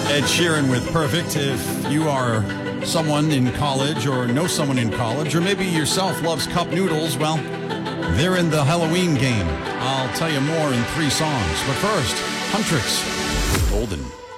Ed Sheeran with Perfect. If you are someone in college or know someone in college, or maybe yourself loves cup noodles, well, they're in the Halloween game. I'll tell you more in 3 songs. But first, Huntrix with Golden.